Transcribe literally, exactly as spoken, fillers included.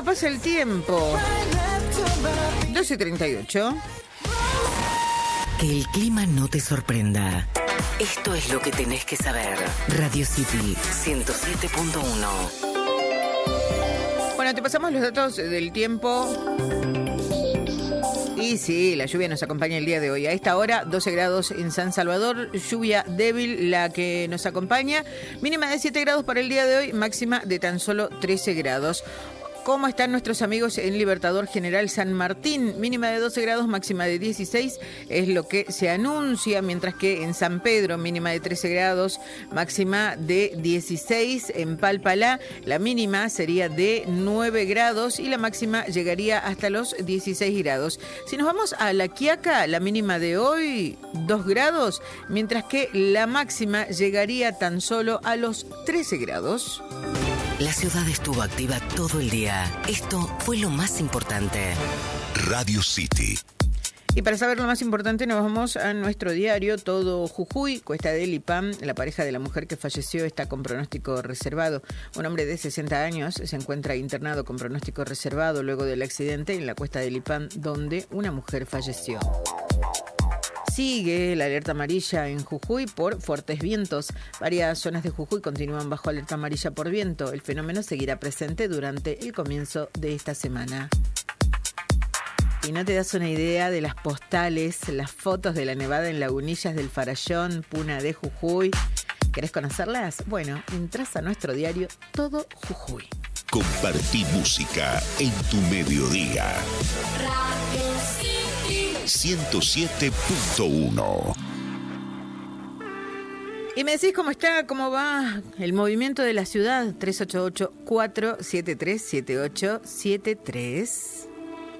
¿Cómo pasa el tiempo? doce y treinta y ocho. Que el clima no te sorprenda. Esto es lo que tenés que saber. Radio City ciento siete punto uno. Bueno, te pasamos los datos del tiempo. Y sí, la lluvia nos acompaña el día de hoy. A esta hora, doce grados en San Salvador, lluvia débil la que nos acompaña. Mínima de siete grados para el día de hoy, máxima de tan solo trece grados. ¿Cómo están nuestros amigos en Libertador General San Martín? Mínima de doce grados, máxima de dieciséis, es lo que se anuncia, mientras que en San Pedro, mínima de trece grados, máxima de dieciséis. En Palpalá, la mínima sería de nueve grados y la máxima llegaría hasta los dieciséis grados. Si nos vamos a La Quiaca, la mínima de hoy, dos grados, mientras que la máxima llegaría tan solo a los trece grados. La ciudad estuvo activa todo el día. Esto fue lo más importante. Radio City. Y para saber lo más importante nos vamos a nuestro diario Todo Jujuy. Cuesta del Ipam, la pareja de la mujer que falleció está con pronóstico reservado. Un hombre de sesenta años se encuentra internado con pronóstico reservado luego del accidente en la Cuesta del Ipam, donde una mujer falleció. Sigue la alerta amarilla en Jujuy por fuertes vientos. Varias zonas de Jujuy continúan bajo alerta amarilla por viento. El fenómeno seguirá presente durante el comienzo de esta semana. Y no te das una idea de las postales, las fotos de la nevada en Lagunillas del Farallón, Puna de Jujuy. ¿Querés conocerlas? Bueno, entras a nuestro diario Todo Jujuy. Compartí música en tu mediodía. ciento siete punto uno. Y me decís cómo está, cómo va el movimiento de la ciudad. tres ocho ocho, cuatro siete tres, siete ocho siete tres.